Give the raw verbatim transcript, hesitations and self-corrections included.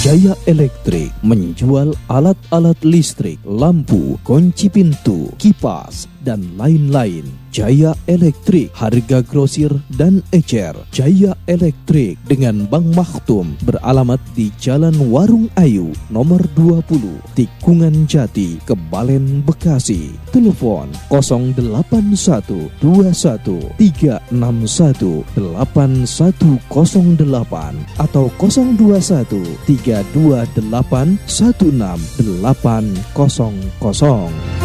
Jaya Elektrik menjual alat-alat listrik, lampu, kunci pintu, kipas, dan lain-lain. Jaya Elektrik, harga grosir dan ecer. Jaya Elektrik dengan Bank Maktum beralamat di Jalan Warung Ayu, nomor dua puluh, Tikungan Jati, Kebalen, Bekasi. Telepon nol delapan satu dua satu tiga enam satu delapan satu nol delapan atau nol dua satu tiga dua delapan satu enam delapan nol nol.